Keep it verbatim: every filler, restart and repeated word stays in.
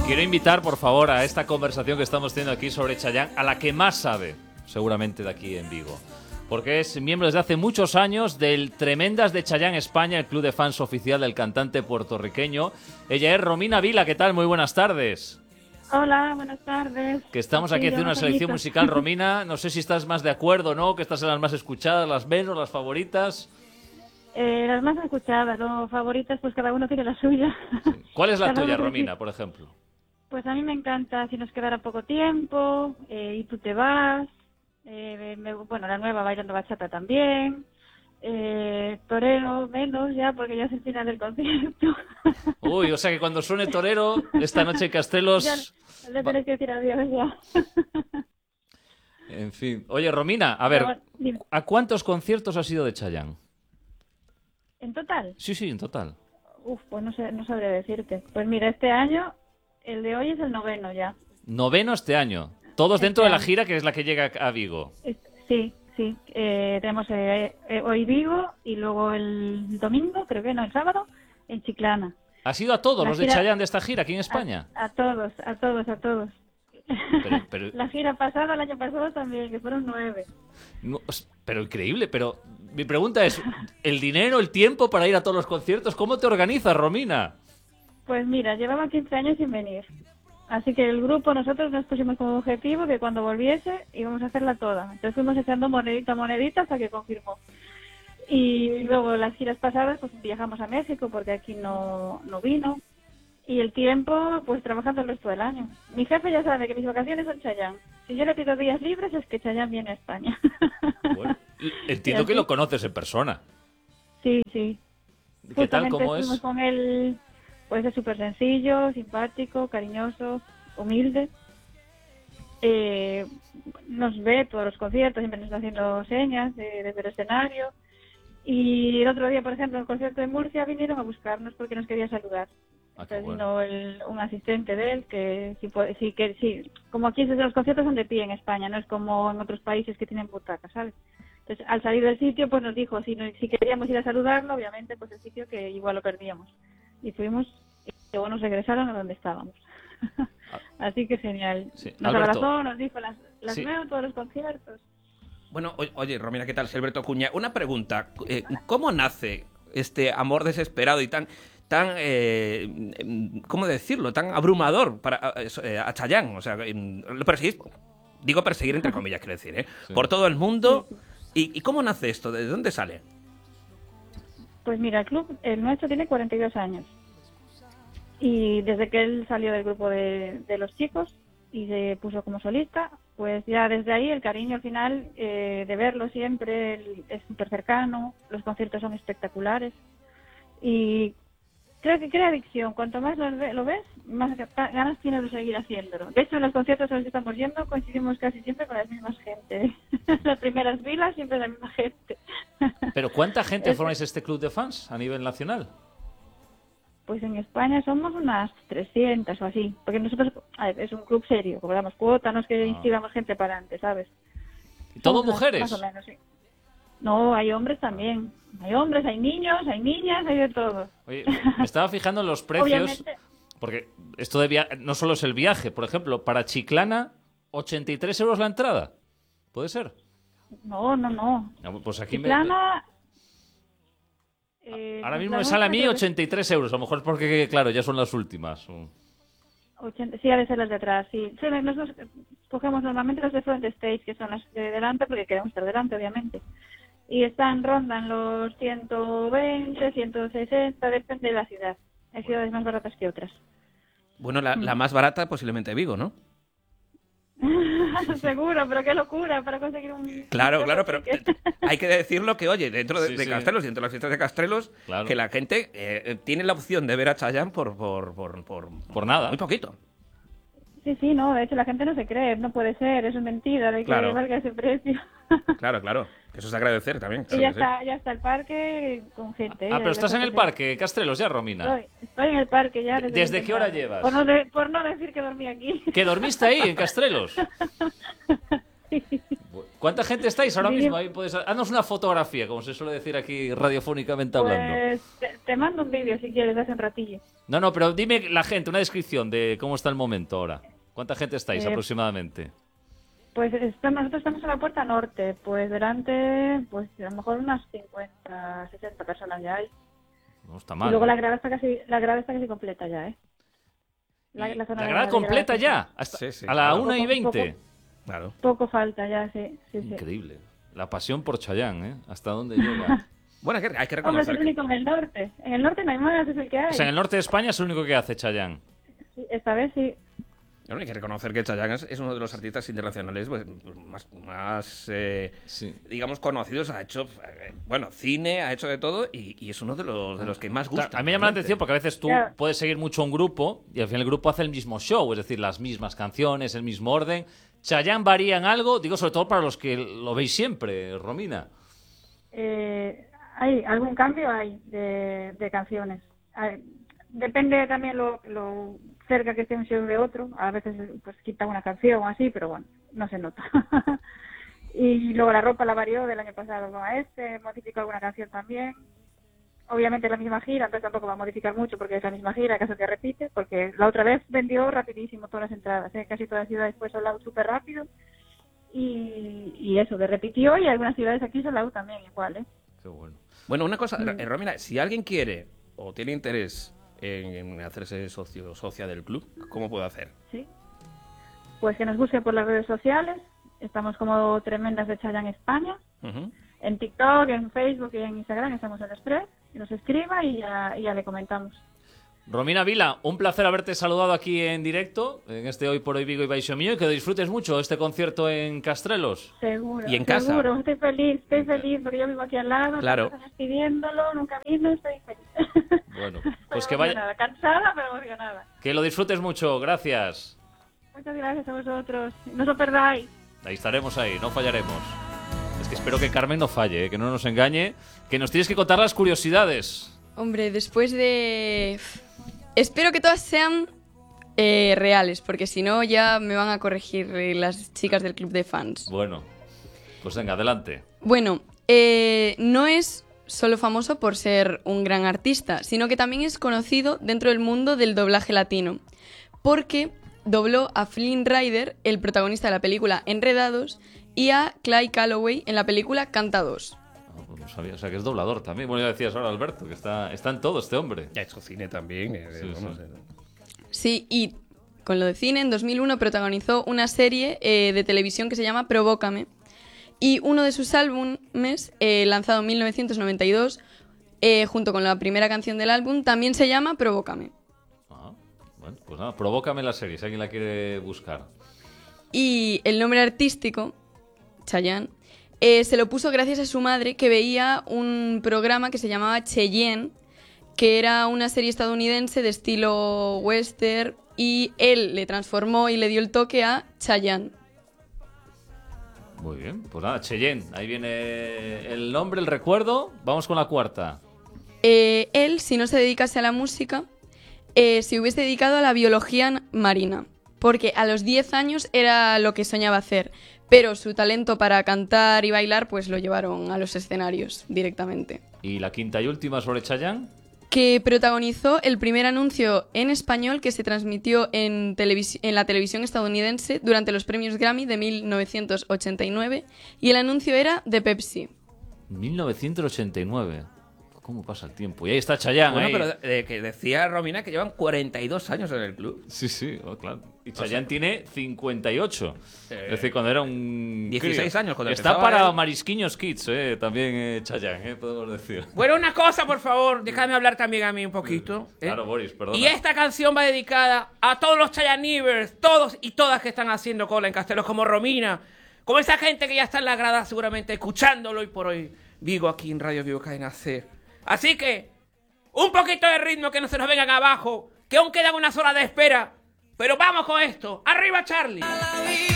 Quiero invitar, por favor, a esta conversación que estamos teniendo aquí sobre Chayanne, a la que más sabe, seguramente, de aquí en Vigo. Porque es miembro desde hace muchos años del Tremendas de Chayanne España, el club de fans oficial del cantante puertorriqueño. Ella es Romina Vila. ¿Qué tal? Muy buenas tardes. Hola, buenas tardes. Que estamos aquí haciendo una selección musical, Romina. No sé si estás más de acuerdo o no, que estás en las más escuchadas, las menos, las favoritas. Eh, las más escuchadas, las favoritas, pues cada uno tiene la suya. Sí. ¿Cuál es la Cada tuya, uno Romina, tiene... por ejemplo? Pues a mí me encanta Si nos quedara poco tiempo, eh, Y tú te vas, eh, me, bueno, la nueva Bailando Bachata también, eh, Torero menos ya, porque ya es el final del concierto. Uy, o sea que cuando suene Torero, esta noche en Castelos... Ya le tenés que decir adiós ya. En fin. Oye, Romina, a ver, Pero, dime. ¿a cuántos conciertos has ido de Chayanne? ¿En total? Sí, sí, en total. Uf, pues no sé, no sabría decirte. Pues mira, este año, el de hoy es el noveno ya. Noveno este año. Todos Este dentro de la año. gira, que es la que llega a Vigo. Sí, sí. Eh, tenemos eh, eh, hoy Vigo y luego el domingo, creo que no, el sábado, en Chiclana. ¿Has ido a todos La los de gira- Chayanne de esta gira aquí en España? A, a todos, a todos, a todos. Pero, pero, La gira pasada, el año pasado también, que fueron nueve. no, pero increíble, pero mi pregunta es, ¿el dinero, el tiempo para ir a todos los conciertos? ¿Cómo te organizas, Romina? Pues mira, llevaba quince años sin venir. Así que el grupo, nosotros nos pusimos como objetivo que cuando volviese íbamos a hacerla toda. Entonces fuimos echando monedita a monedita hasta que confirmó. Y luego las giras pasadas, pues viajamos a México porque aquí no, no vino. Y el tiempo, pues trabajando el resto del año. Mi jefe ya sabe que mis vacaciones son Chayanne. Si yo le pido días libres es que Chayanne viene a España. Bueno, entiendo que lo conoces en persona. Sí, sí. ¿Qué tal? Justamente ¿Cómo estuvimos es? con él, pues es súper sencillo, simpático, cariñoso, humilde. Eh, nos ve todos los conciertos, siempre nos está haciendo señas de- desde el escenario. Y el otro día, por ejemplo, en el concierto de Murcia vinieron a buscarnos porque nos quería saludar. Ah, qué Entonces bueno. vino el- un asistente de él que sí, puede- sí, que sí, como aquí desde los conciertos son de pie en España, no es como en otros países que tienen butacas, ¿sabes? Entonces al salir del sitio pues nos dijo si, no- si queríamos ir a saludarlo, obviamente pues el sitio que igual lo perdíamos. Y fuimos y luego nos regresaron a donde estábamos. Así que genial. Sí. Nos Alberto. abrazó, nos dijo las, las Sí. veo en todos los conciertos. Bueno, o- oye, Romina, ¿qué tal? Soy Alberto Cuña. Una pregunta. eh, ¿Cómo nace este amor desesperado y tan, tan eh, em, ¿cómo decirlo? Tan abrumador para eh, a Chayanne? O sea, em, lo perseguís, digo perseguir entre comillas, quiero decir, ¿eh? Sí. Por todo el mundo. ¿Y, ¿Y cómo nace esto? ¿De dónde sale? Pues mira, el club, el nuestro tiene cuarenta y dos años. Y desde que él salió del grupo de, de los chicos y se puso como solista, pues ya desde ahí el cariño al final eh, de verlo siempre él es súper cercano, los conciertos son espectaculares. Y creo que crea adicción. Cuanto más lo, ve- lo ves, más ga- ganas tienes de seguir haciéndolo. De hecho, en los conciertos a los que estamos yendo coincidimos casi siempre con las mismas gente. Las primeras filas siempre la misma gente. ¿Pero cuánta gente Es- formáis este club de fans a nivel nacional? Pues en España somos unas trescientas o así, porque nosotros a ver, es un club serio, cobramos cuota, no es que Ah. instigamos gente para antes, ¿sabes? ¿Y todo Somos unas- mujeres? Más o menos, sí. No, hay hombres también. Hay hombres, hay niños, hay niñas, hay de todo. Oye, me estaba fijando en los precios, Obviamente, porque esto de via- no solo es el viaje, por ejemplo, para Chiclana, ochenta y tres euros la entrada. ¿Puede ser? no, no, no. No, pues aquí me- Chiclana, eh, ahora mismo la me sale a nuestra mí creo que ochenta y tres euros. A lo mejor es porque, claro, ya son las últimas. ochenta, sí, ha de ser las de atrás, sí. Sí, nosotros cogemos normalmente las de front stage, que son las de delante, porque queremos estar delante, obviamente. Y están, rondan los ciento veinte, ciento sesenta, depende de la ciudad. Hay ciudades más baratas que otras. Bueno, la, la más barata posiblemente Vigo, ¿no? Seguro, pero qué locura para conseguir un... Claro, claro, pero hay que decirlo que, oye, dentro de, Sí, de sí. Castelos, dentro de las fiestas de Castelos, Claro. que la gente eh, tiene la opción de ver a Chayanne por, por, por, por, Por nada. muy poquito. Sí, sí, no, de hecho la gente no se cree, no puede ser, eso es mentira, de que Claro. valga ese precio. Claro, claro. Que eso es agradecer también. Y claro ya que sí. está, ya está el parque con gente. Ah, ya- pero ya estás en está el gente. parque, Castrelos, ya, Romina. Estoy, estoy en el parque ya. Desde, ¿Desde muy qué hora temprano. llevas? Por no, de- por no decir que dormí aquí. ¿Que dormiste ahí, en Castrelos? ¿Cuánta gente estáis ahora Sí. mismo? Ahí puedes... Haznos una fotografía, como se suele decir aquí radiofónicamente hablando. Pues te- te mando un vídeo si quieres hace un ratillo. No, no, pero dime la gente, una descripción de cómo está el momento ahora. ¿Cuánta gente estáis Eh, aproximadamente? Pues estamos, nosotros estamos en la puerta norte, pues delante, pues a lo mejor unas cincuenta, sesenta personas ya hay. No está Y mal. luego ¿eh? la grada está casi, la grada está casi completa ya, ¿eh? La, La, zona la de- grada de completa grada, ya, hasta Sí, sí, a la claro. una y Poco- veinte. poco- Claro. Poco falta ya, sí, sí, sí. Increíble. La pasión por Chayanne, ¿eh? ¿Hasta dónde llega? Bueno, hay que, hay que Hombre, es reconocer el único en el norte. En el norte no hay más, es el que hay. O sea, en el norte de España es el único que hace Chayanne. Sí, esta vez sí. Bueno, hay que reconocer que Chayanne es, es uno de los artistas internacionales pues, más, más eh, Sí. digamos, conocidos. Ha hecho, eh, bueno, cine, ha hecho de todo y, y es uno de los, de los que más gusta. Claro, a mí me llama la realmente. atención porque a veces tú Claro. puedes seguir mucho a un grupo y al final el grupo hace el mismo show, es decir, las mismas canciones, el mismo orden. Chayanne varía en algo, digo sobre todo para los que lo veis siempre, Romina. Eh, hay algún cambio hay de, de canciones. Hay- depende también lo, lo cerca que esté un show de otro. A veces pues quita una canción o así, pero bueno, no se nota. Y luego la ropa la varió del año pasado con a este, modificó alguna canción también. Obviamente la misma gira, entonces tampoco va a modificar mucho porque es la misma gira, caso que repite, porque la otra vez vendió rapidísimo todas las entradas, ¿eh? Casi todas las ciudades fue sold out súper rápido. Y, y eso, que repitió y algunas ciudades aquí sold out también igual, ¿eh? Qué bueno. Bueno, una cosa, Mm. eh, Romina, si alguien quiere o tiene interés en, en hacerse socio o socia del club, ¿cómo puede hacer? Sí. Pues que nos busque por las redes sociales. Estamos como Tremendas de Chayanne España. Ujú. En TikTok, en Facebook y en Instagram estamos en los tres. Y nos escriba y ya, y ya le comentamos. Romina Vila, un placer haberte saludado aquí en directo, en este Hoy por Hoy Vigo y Baixo Mío, y que disfrutes mucho este concierto en Castrelos. Seguro. ¿Y en casa? Seguro, estoy feliz, estoy feliz porque yo vivo aquí al lado. Claro. Tantos años pidiéndolo, nunca vino, estoy feliz. Bueno, Estoy pues que vaya, emocionada, cansada, pero emocionada. que lo disfrutes mucho, gracias. Muchas gracias a vosotros. No os lo perdáis. Ahí estaremos ahí, no fallaremos. Es que espero que Carmen no falle, ¿eh? Que no nos engañe, que nos tienes que contar las curiosidades. Hombre, después de... Espero que todas sean eh, reales, porque si no ya me van a corregir eh, las chicas del club de fans. Bueno, pues venga, adelante. Bueno, eh, no es solo famoso por ser un gran artista, sino que también es conocido dentro del mundo del doblaje latino, porque dobló a Flynn Rider, el protagonista de la película Enredados, y a Clyde Calloway en la película Canta dos. Ah, pues no sabía, o sea que es doblador también. Bueno, ya decías ahora, Alberto, que está, está en todo este hombre. Ya ha hecho cine también. eh, Sí, vamos, sí. eh. Sí, y con lo de cine, en dos mil uno protagonizó una serie eh, de televisión que se llama Provócame. Y uno de sus álbumes, eh, lanzado en mil novecientos noventa y dos, eh, junto con la primera canción del álbum, también se llama Provócame. Ah, bueno, pues nada, provócame la serie, si alguien la quiere buscar. Y el nombre artístico, Chayanne, eh, se lo puso gracias a su madre, que veía un programa que se llamaba Cheyenne, que era una serie estadounidense de estilo western, y él le transformó y le dio el toque a Chayanne. Muy bien, pues nada, Cheyenne, ahí viene el nombre, el recuerdo. Vamos con la cuarta. Eh, él, si no se dedicase a la música, eh, se hubiese dedicado a la biología marina, porque a los diez años era lo que soñaba hacer, pero su talento para cantar y bailar pues lo llevaron a los escenarios directamente. Y la quinta y última sobre Chayanne. Que protagonizó el primer anuncio en español que se transmitió en, televis- en la televisión estadounidense durante los premios Grammy de mil novecientos ochenta y nueve, y el anuncio era de Pepsi. mil novecientos ochenta y nueve. ¿Cómo pasa el tiempo? Y ahí está Chayanne. Bueno, ahí. pero eh, que decía Romina que llevan cuarenta y dos años en el club. Sí, sí, oh, claro. Y Chayanne tiene cincuenta y ocho. Eh, es decir, cuando era un... dieciséis crío. años, cuando Está empezaba para él. Marisquiños Kids, eh, también eh, Chayanne, eh, podemos decir. Bueno, una cosa, por favor, déjame hablar también a mí un poquito. ¿eh? Claro, Boris, perdona. Y esta canción va dedicada a todos los Chayanivers, todos y todas que están haciendo cola en Castelos, como Romina, como esa gente que ya está en la grada seguramente escuchándolo hoy por hoy Vigo aquí en Radio Vigo Cadena C. Así que, un poquito de ritmo, que no se nos vengan abajo, que aún quedan unas horas de espera, pero vamos con esto. ¡Arriba, Charlie!